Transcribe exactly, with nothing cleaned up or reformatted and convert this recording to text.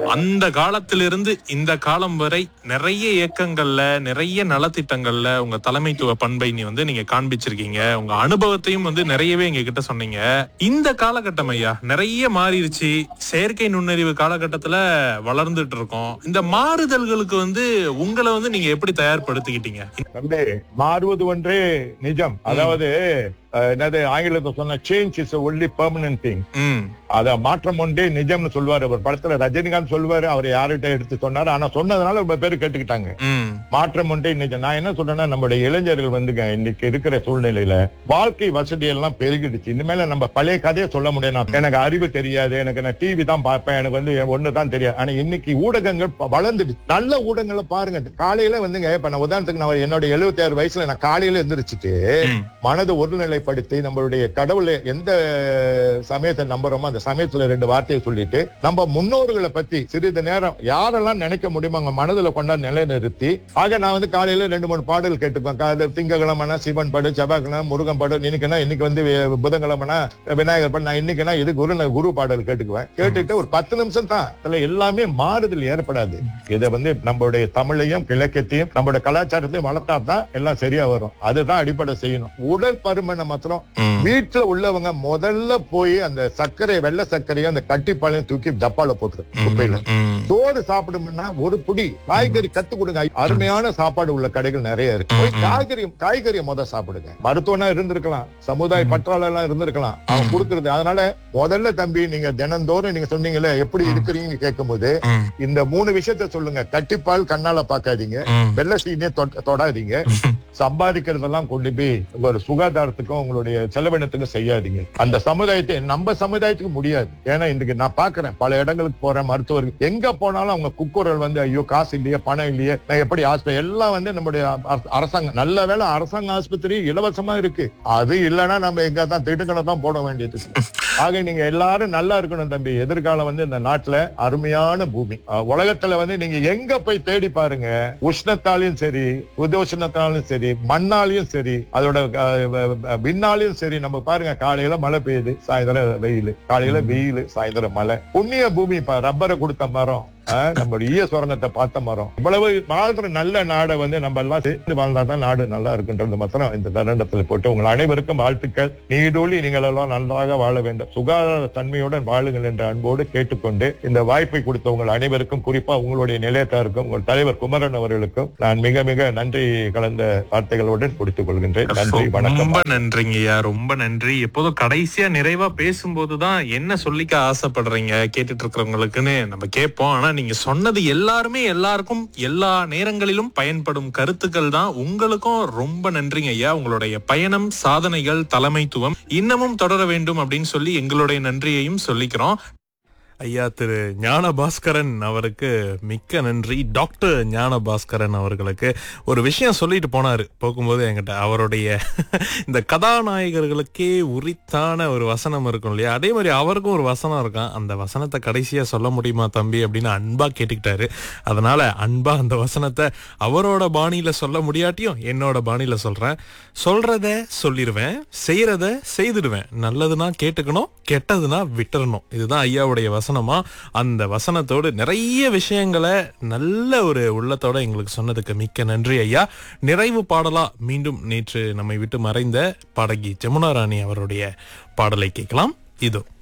அந்த காலத்திலிருந்து இந்த காலம் வரை நிறைய இயக்கங்கள்ல நிறைய நலத்திட்டங்கள்ல உங்க தலைமைத்துவ பண்பை நீ வந்து நீங்க காண்பிச்சிருக்கீங்க. உங்க அனுபவத்தையும் வந்து நிறையவே எங்க கிட்ட சொன்னீங்க. இந்த காலகட்டம் ஐயா நிறைய மாறிடுச்சு. செயற்கை நுண்ணறிவு காலகட்டத்துல வளர்ந்துட்டு இருக்கோம். இந்த மாறுதல்களுக்கு வந்து உங்களை வந்து நீங்க எப்படி தயார்படுத்திக்கிட்டீங்க? மாறுவது ஒன்றே நிஜம். அதாவது என்னது ஆங்கிலத்தை சொன்ன change is only permanent thing. அத மாற்றம் ஒன்றே நிஜம்னு சொல்லுவாரு. ஒரு படத்துல ரஜினிகாந்த் சொல்லுவாரு, அவர் யார்கிட்ட எடுத்து சொன்னாரு. ஆனா சொன்னதுனால ரொம்ப பேரு கேட்டுக்கிட்டாங்க. மாற்றம் ஒன்றே நிஜம். நான் என்ன சொல்றேன்னா, நம்மளுடைய இளைஞர்கள் வந்துங்க இன்னைக்கு இருக்கிற சூழ்நிலையில வாழ்க்கை வசதி எல்லாம் பெருகிடுச்சு. இனிமேல நம்ம பழைய கதையை சொல்ல முடியும். எனக்கு அறிவு தெரியாது, எனக்கு நான் டிவி தான் பார்ப்பேன், எனக்கு வந்து ஒண்ணுதான் தெரியாது. ஆனா இன்னைக்கு ஊடகங்கள் வளர்ந்துடுச்சு. நல்ல ஊடகங்களை பாருங்க. காலையில வந்துங்க இப்ப நான் உதாரணத்துக்கு நான் என்னோட எழுபத்தி ஆறு வயசுல நான் காலையில எந்திரிச்சிட்டு மனதை ஒருநிலைப்படுத்தி நம்மளுடைய கடவுளை எந்த சமயத்தை நம்புறோமோ அந்த சமயத்துல ரெண்டு வார்த்தையை சொல்லிட்டு நம்ம முன்னோர்களை பத்தி சிறிது நேரம் யாரெல்லாம் நினைக்க முடியுமோ அவங்க மனதில் கொண்டா நிலைநிறுத்தி, ஆக நான் வந்து காலையில ரெண்டு மூணு பாடல் கேட்டுப்பேன். திங்கக்கிழமைனா சிவன் பாடு, செவ்வாய்க்கிழமை முருகன் பாடு, இன்னைக்குன்னா இன்னைக்கு வந்து புதன்கிழமைனா விநாயகர் பாடு, நான் இன்னைக்குன்னா இது குரு குரு பாடல் கேட்டுக்குவேன். கேட்டுட்டு ஒரு பத்து நிமிஷம் தான். அதுல எல்லாமே மாறுதல் ஏற்படாது. இதை வந்து நம்மளுடைய தமிழையும் இலக்கியத்தையும் நம்மளுடைய கலாச்சாரத்தையும் வளர்த்தா தான் எல்லாம் சரியா வரும். அதுதான் அடிப்படை செய்யணும். உடல் பருமனை மாத்திரம் வீட்டுல உள்ளவங்க முதல்ல போய் அந்த சர்க்கரை வெள்ளை சர்க்கரையும் அந்த கட்டிப்பாலையும் தூக்கி டப்பால போட்டுரு. குப்பையில சோறு சாப்பிடும்னா ஒரு புடி காய்கறி கத்து கொடுங்க. அருமையான சாப்பாடு உள்ள கடைகள் நிறைய இருக்கு. போய் காய்கறி காய்கறியை முதல் சாப்பிடுங்க. மருத்துவனா இருந்திருக்கலாம், சமுதாய பற்றாளர் எல்லாம் இருந்திருக்கலாம், அவன் கொடுக்கறது. அதனால முதல்ல தம்பி நீங்க தினந்தோறும் நீங்க சொன்னீங்கல்ல எப்படி இருக்கிறீங்க கேட்கும் போது இந்த மூணு விஷயத்த சொல்லுங்க. கட்டிப்பால் கண்ணால பாக்காதீங்க, வெள்ளை சீனியை தொடாதீங்க, சம்பாதிக்கிறதெல்லாம் கொண்டு போய் ஒரு சுகாதாரத்துக்கும் உங்களுடைய செலவினத்துக்கும் செய்யாதீங்க. அந்த சமுதாயத்தை நம்ம சமுதாயத்துக்கு முடியாது. ஏன்னா இன்றைக்கு நான் பாக்குறேன் பல இடங்களுக்கு போறேன், மருத்துவர்கள் எங்க போனாலும் அவங்க குக்குரல் வந்து ஐயோ காசு இல்லையே, பணம் இல்லையே, நான் எப்படி ஆஸ்பத்திரி எல்லாம் வந்து நம்முடைய அரசாங்கம் நல்ல வேலை அரசாங்க ஆஸ்பத்திரி இலவசமா இருக்கு. அது இல்லைன்னா நம்ம எங்க தான் திட்டுக்களை தான் போட வேண்டியது. ஆக நீங்க எல்லாரும் நல்லா இருக்கணும் தம்பி. எதிர்காலம் வந்து இந்த நாட்டுல அருமையான பூமி. உலகத்துல வந்து நீங்க எங்க போய் தேடி பாருங்க, உஷ்ணத்தாலையும் சரி உதோஷ்ணத்தாலும் சரி மண்ணாலையும் சரி அதோட விண்ணாலையும் சரி, நம்ம பாருங்க காலையில மழை பெய்யுது, சாயந்தரம் வெயில், காலையில வெயில், சாயந்தரம் மழை. புண்ணிய பூமி. ரப்பரை கொடுத்த மரம், நம்ம ஈய சுரங்கத்தை பார்த்த மரம். இவ்வளவு வாழ்ற நல்ல நாடை வந்து நம்ம எல்லாம் சேர்ந்து வாழ்ந்தாதான் நாடு நல்லா இருக்குன்றது மாத்திரம் இந்த தருணத்தில் போட்டு உங்கள் அனைவருக்கும் வாழ்த்துக்கள். நீடூழி நீங்கள் எல்லாம் நன்றாக வாழ வேண்டும், சுகாதார தன்மையுடன் வாழுங்கள் என்ற அன்போடு கேட்டுக்கொண்டு இந்த வாய்ப்பை கொடுத்த உங்கள் அனைவருக்கும், குறிப்பா உங்களுடைய நிலையத்தாருக்கும் உங்கள் தலைவர் குமரன் அவர்களுக்கும் நான் மிக மிக நன்றி கலந்த வார்த்தைகளுடன் முடித்துக் கொள்கின்றேன். நன்றி, வணக்கம். ரொம்ப நன்றிங்கய்யா, ரொம்ப நன்றி. எப்போதும் கடைசியா நிறைவா பேசும்போதுதான் என்ன சொல்லிக்க ஆசைப்படுறீங்க கேட்டுட்டு இருக்கிறவங்களுக்குன்னு நம்ம கேட்போம். ஆனா நீங்க சொன்னது எல்லாருமே எல்லாருக்கும் எல்லா நேரங்களிலும் பயன்படும் கருத்துக்கள் தான். உங்களுக்கும் ரொம்ப நன்றிங்க ஐயா. உங்களுடைய பயணம், சாதனைகள், தலைமைத்துவம் இன்னமும் தொடர வேண்டும் அப்படின்னு சொல்லி எங்களுடைய நன்றியையும் சொல்லிக்கிறோம். ஐயா திரு ஞான பாஸ்கரன் அவருக்கு மிக்க நன்றி. டாக்டர் ஞான பாஸ்கரன் அவர்களுக்கு ஒரு விஷயம் சொல்லிட்டு போனாரு போகும்போது என்கிட்ட. அவருடைய இந்த கதாநாயகர்களுக்கே உரித்தான ஒரு வசனம் இருக்கும் இல்லையா, அதே மாதிரி அவருக்கும் ஒரு வசனம் இருக்கான். அந்த வசனத்தை கடைசியா சொல்ல முடியுமா தம்பி அப்படின்னு அன்பா கேட்டுக்கிட்டாரு. அதனால அன்பா அந்த வசனத்தை அவரோட பாணியில சொல்ல முடியாட்டியும் என்னோட பாணியில சொல்றேன். சொல்றத சொல்லிடுவேன், செய்யறத செய்துடுவேன். நல்லதுன்னா கேட்டுக்கணும், கெட்டதுன்னா விட்டுறணும். இதுதான் ஐயாவுடைய வசனம். வசனமா அந்த வசனத்தோடு நிறைய விஷயங்களை நல்ல ஒரு உள்ளத்தோட எங்களுக்கு சொன்னதுக்கு மிக்க நன்றி ஐயா. நிறைவு பாடலா மீண்டும் நேற்று நம்மை விட்டு மறைந்த பாடகி ஜமுனா ராணி அவருடைய பாடலை கேட்கலாம். இதோ.